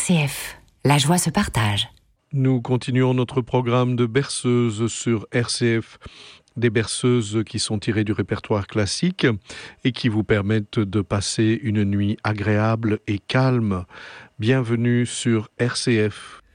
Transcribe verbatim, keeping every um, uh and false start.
C F, la joie se partage. Nous continuons notre programme de berceuses sur R C F. Des berceuses qui sont tirées du répertoire classique et qui vous permettent de passer une nuit agréable et calme. Bienvenue sur R C F.